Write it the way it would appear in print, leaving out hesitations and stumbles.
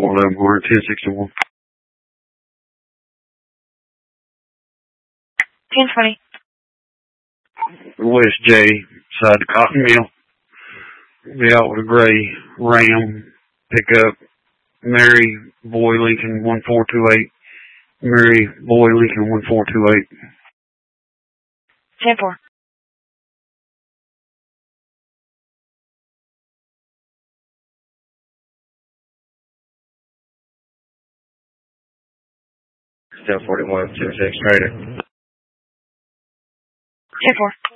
Fort Leavenworth, 1061. 1020. West J, side the cotton mill. Be out with a gray Ram pickup. Mary Boy Lincoln 1428. Mary Boy Lincoln 1428. 10-4. Still 41, 26, Trader. 10-4.